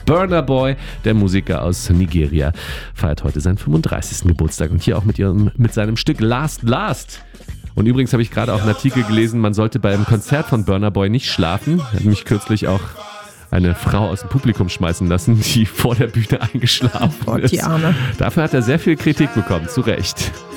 Burna Boy, der Musiker aus Nigeria, feiert heute seinen 35. Geburtstag und hier auch mit seinem Stück Last Last. Und übrigens habe ich gerade auch einen Artikel gelesen, man sollte beim Konzert von Burna Boy nicht schlafen. Er hat mich kürzlich auch eine Frau aus dem Publikum schmeißen lassen, die vor der Bühne eingeschlafen ist. Die Arme. Dafür hat er sehr viel Kritik bekommen, zu Recht.